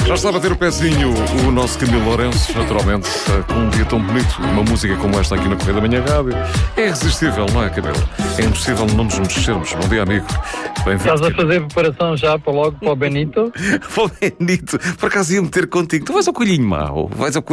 Já está a bater o pezinho o nosso Camilo Lourenço, naturalmente, com um dia tão bonito. Uma música como esta aqui na Correia da Manhã Rádio é irresistível, não é, Camilo? É impossível não nos mexermos. Bom dia, amigo. Estás a fazer preparação já para logo para o Benito? Para o Benito. Por acaso ia meter contigo. Tu vais ao Coelhinho Mau?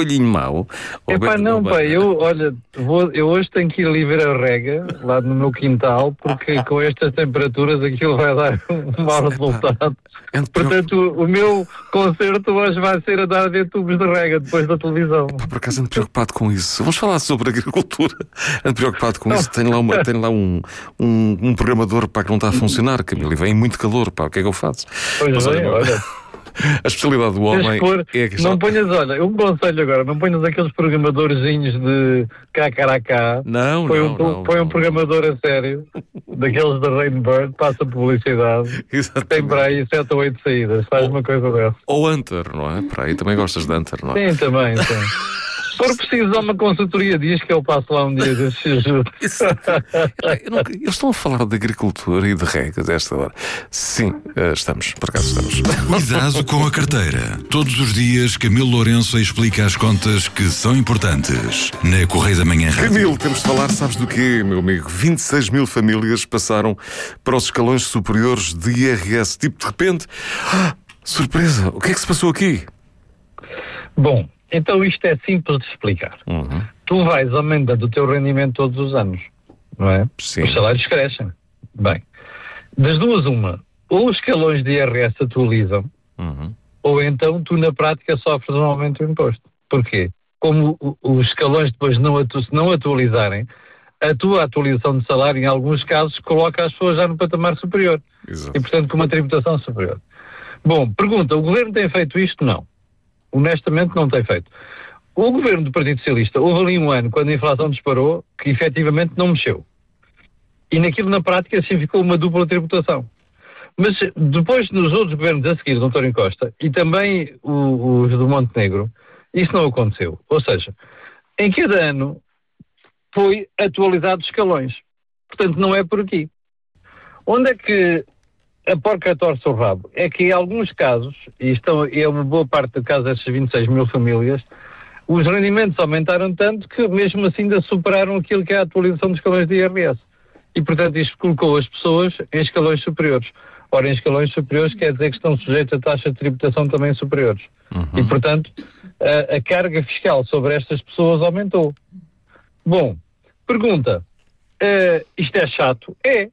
Epá, não, pai. Eu hoje tenho que ir ali ver a rega, lá no meu quintal, porque com estas temperaturas aquilo vai dar um mau resultado. Portanto, o meu concerto hoje vai ser a dar a ver tubos de rega depois da televisão. Por acaso ando preocupado com isso. Vamos falar sobre agricultura. Ando preocupado com isso. Tenho lá um programador para que não está a funcionar, Camilo, e vem muito calor, pá. O que é que eu faço? Pois bem, olha. A especialidade do homem é que não ponhas, olha, um conselho agora, não ponhas aqueles programadorzinhos de KKK. Não. Põe um programador a sério, daqueles da Rainbird, passa publicidade. Exatamente. Tem para aí 7 ou 8 saídas, faz uma coisa dessa. Ou Hunter, não é? Para aí também gostas de Hunter, não é? Sim, também, sim. Se for preciso dar uma consultoria, diz que eu passo lá um dia desses ajuda. Eles estão a falar de agricultura e de regras a esta hora. Sim, por acaso estamos. Cuidado com a carteira. Todos os dias, Camilo Lourenço explica as contas que são importantes. Na Correia da Manhã Rádio. Camilo, temos de falar, sabes do quê, meu amigo? 26 mil famílias passaram para os escalões superiores de IRS. Tipo, de repente, surpresa, o que é que se passou aqui? Bom, então isto é simples de explicar. Tu vais aumentando o teu rendimento todos os anos, não é? Sim. Os salários crescem. Bem, das duas uma, ou os escalões de IRS atualizam, ou então tu na prática sofres um aumento do imposto. Porquê? Como os escalões depois se não atualizarem, a tua atualização de salário em alguns casos coloca as pessoas já no patamar superior. Exato. E portanto com uma tributação superior. Bom, pergunta, o Governo tem feito isto? Não. Honestamente não tem feito. O governo do Partido Socialista, houve ali um ano, quando a inflação disparou, que efetivamente não mexeu. E naquilo, na prática, assim ficou uma dupla tributação. Mas depois, nos outros governos a seguir, do António Costa, e também os do Montenegro, isso não aconteceu. Ou seja, em cada ano foi atualizado os escalões. Portanto, não é por aqui. Onde é que a porca torce o rabo? É que em alguns casos, e é uma boa parte do caso dessas 26 mil famílias, os rendimentos aumentaram tanto que mesmo assim ainda superaram aquilo que é a atualização dos escalões de IRS. E portanto isto colocou as pessoas em escalões superiores. Ora, em escalões superiores quer dizer que estão sujeitos a taxas de tributação também superiores. E portanto a carga fiscal sobre estas pessoas aumentou. Bom, pergunta, isto é chato? É.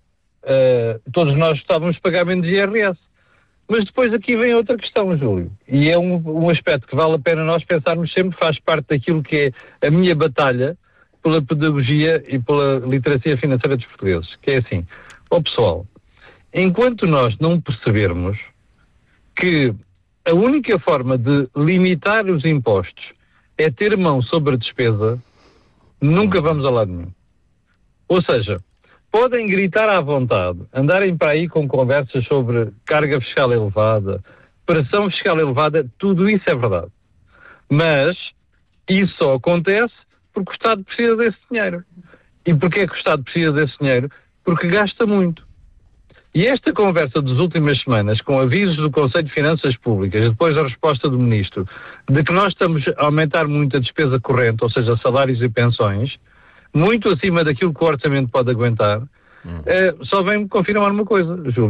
Todos nós gostávamos de pagar menos IRS. Mas depois aqui vem outra questão, Júlio, e é um aspecto que vale a pena nós pensarmos sempre, faz parte daquilo que é a minha batalha pela pedagogia e pela literacia financeira dos portugueses, que é assim, pessoal, enquanto nós não percebermos que a única forma de limitar os impostos é ter mão sobre a despesa, nunca vamos a lado nenhum. Ou seja, podem gritar à vontade, andarem para aí com conversas sobre carga fiscal elevada, pressão fiscal elevada, tudo isso é verdade. Mas isso só acontece porque o Estado precisa desse dinheiro. E porquê é que o Estado precisa desse dinheiro? Porque gasta muito. E esta conversa das últimas semanas, com avisos do Conselho de Finanças Públicas, e depois a resposta do Ministro, de que nós estamos a aumentar muito a despesa corrente, ou seja, salários e pensões, muito acima daquilo que o orçamento pode aguentar, só vem-me confirmar uma coisa, Júlio.